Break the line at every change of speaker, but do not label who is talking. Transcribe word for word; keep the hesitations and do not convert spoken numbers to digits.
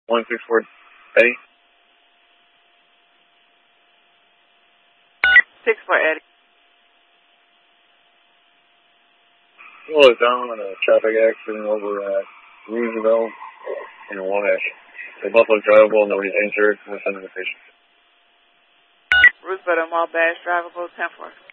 one six four Eddie.
six four Eddie.
Well, it's down on a traffic accident over at Roosevelt in Wabash. They both look drivable, nobody's injured, no sign of the patient.
Roosevelt and Wabash, driver code ten four.